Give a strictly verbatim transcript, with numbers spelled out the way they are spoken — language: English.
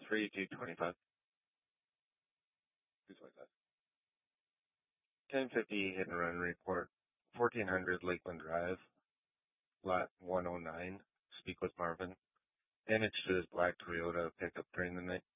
three two twenty-five. two twenty-five. ten fifty hit and run report. fourteen hundred Lakeland Drive. Lot one oh nine. Speak with Marvin. Damage to his black Toyota pickup during the night.